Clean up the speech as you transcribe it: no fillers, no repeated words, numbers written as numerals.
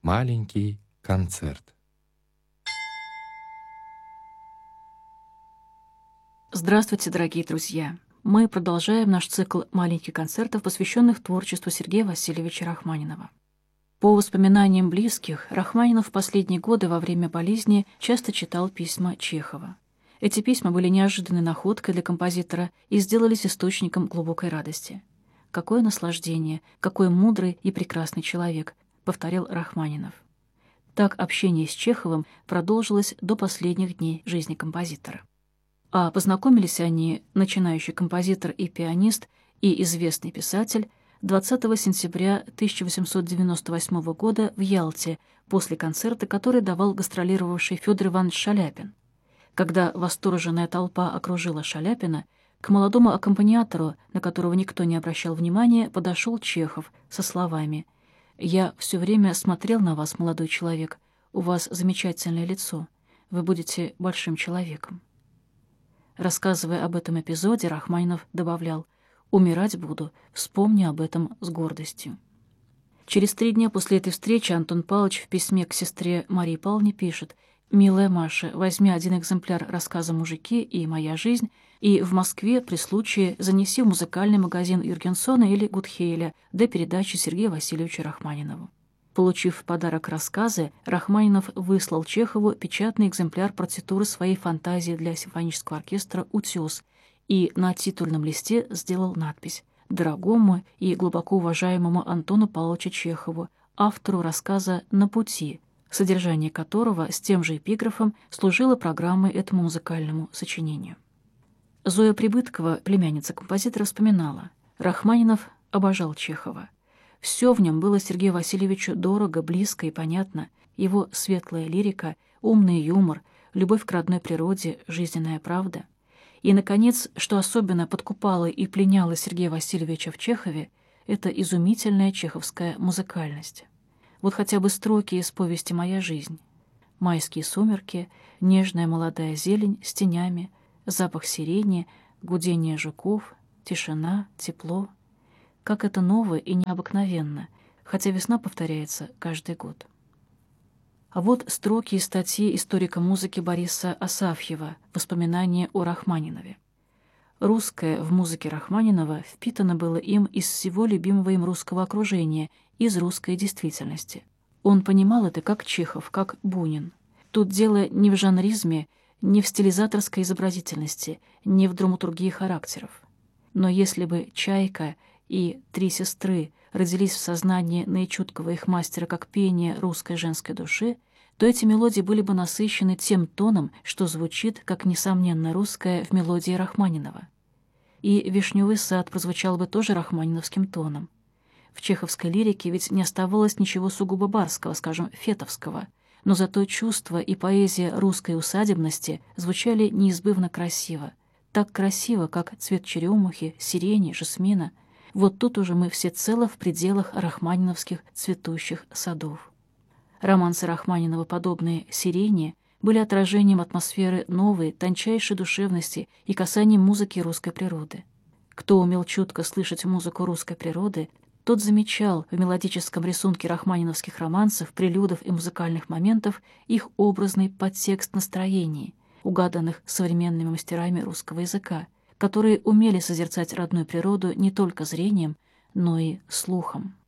Маленький концерт. Здравствуйте, дорогие друзья! Мы продолжаем наш цикл маленьких концертов, посвященных творчеству Сергея Васильевича Рахманинова. По воспоминаниям близких, Рахманинов в последние годы во время болезни часто читал письма Чехова. Эти письма были неожиданной находкой для композитора и сделались источником глубокой радости. «Какое наслаждение, какой мудрый и прекрасный человек», — повторил Рахманинов. Так общение с Чеховым продолжилось до последних дней жизни композитора. А познакомились они, начинающий композитор и пианист, и известный писатель, 20 сентября 1898 года в Ялте, после концерта, который давал гастролировавший Федор Иванович Шаляпин. Когда восторженная толпа окружила Шаляпина, к молодому аккомпаниатору, на которого никто не обращал внимания, подошел Чехов со словами: «Я все время смотрел на вас, молодой человек, у вас замечательное лицо, вы будете большим человеком». Рассказывая об этом эпизоде, Рахманинов добавлял: «Умирать буду, вспомню об этом с гордостью». Через 3 дня после этой встречи Антон Павлович в письме к сестре Марии Павловне пишет: «Милая Маша, возьми 1 экземпляр рассказа «Мужики» и «Моя жизнь» и в Москве при случае занеси в музыкальный магазин Юргенсона или Гудхейля до передачи Сергею Васильевичу Рахманинову». Получив в подарок рассказы, Рахманинов выслал Чехову печатный экземпляр партитуры своей фантазии для симфонического оркестра «Утес» и на титульном листе сделал надпись: «Дорогому и глубоко уважаемому Антону Павловичу Чехову, автору рассказа «На пути», содержание которого с тем же эпиграфом служило программой этому музыкальному сочинению». Зоя Прибыткова, племянница композитора, вспоминала: «Рахманинов обожал Чехова. Все в нем было Сергею Васильевичу дорого, близко и понятно. Его светлая лирика, умный юмор, любовь к родной природе, жизненная правда. И, наконец, что особенно подкупало и пленяло Сергея Васильевича в Чехове, это изумительная чеховская музыкальность. Вот хотя бы строки из повести «Моя жизнь». Майские сумерки, нежная молодая зелень с тенями, запах сирени, гудение жуков, тишина, тепло. Как это ново и необыкновенно, хотя весна повторяется каждый год». А вот строки из статьи историка музыки Бориса Асафьева «Воспоминания о Рахманинове». Русское в музыке Рахманинова впитано было им из всего любимого им русского окружения, из русской действительности. Он понимал это как Чехов, как Бунин. Тут дело не в жанризме, не в стилизаторской изобразительности, не в драматургии характеров. Но если бы «Чайка» и «Три сестры» родились в сознании наичуткого их мастера как пение русской женской души, то эти мелодии были бы насыщены тем тоном, что звучит, как несомненно русское, в мелодии Рахманинова. И «Вишневый сад» прозвучал бы тоже рахманиновским тоном. В чеховской лирике ведь не оставалось ничего сугубо барского, скажем, фетовского, но зато чувство и поэзия русской усадебности звучали неизбывно красиво, так красиво, как цвет черемухи, сирени, жасмина. Вот тут уже мы всецело в пределах рахманиновских цветущих садов. Романсы Рахманинова, подобные «Сирени», были отражением атмосферы новой, тончайшей душевности и касанием музыки русской природы. Кто умел чутко слышать музыку русской природы, тот замечал в мелодическом рисунке рахманиновских романсов, прелюдов и музыкальных моментов их образный подтекст настроений, угаданных современными мастерами русского языка, которые умели созерцать родную природу не только зрением, но и слухом.